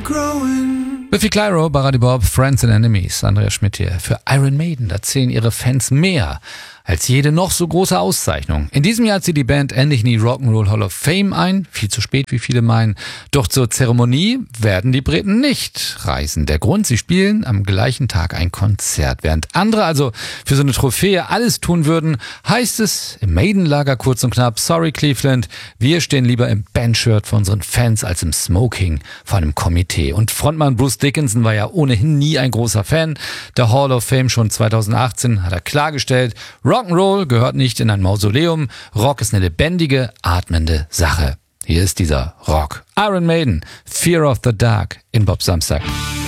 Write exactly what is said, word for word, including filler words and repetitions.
Biffy Clyro, Baradi Bob, Friends and Enemies. Andreas Schmidt hier. Für Iron Maiden, da zählen ihre Fans mehr als jede noch so große Auszeichnung. In diesem Jahr zieht die Band endlich in die Rock'n'Roll Hall of Fame ein. Viel zu spät, wie viele meinen. Doch zur Zeremonie werden die Briten nicht reisen. Der Grund, sie spielen am gleichen Tag ein Konzert. Während andere also für so eine Trophäe alles tun würden, heißt es im Maiden-Lager kurz und knapp: Sorry Cleveland, wir stehen lieber im Bandshirt für unseren Fans als im Smoking vor einem Komitee. Und Frontmann Bruce Dickinson war ja ohnehin nie ein großer Fan der Hall of Fame. Schon zweitausendachtzehn hat er klargestellt, Rock'n'Roll gehört nicht in ein Mausoleum. Rock ist eine lebendige, atmende Sache. Hier ist dieser Rock. Iron Maiden, Fear of the Dark in Bob Samstag.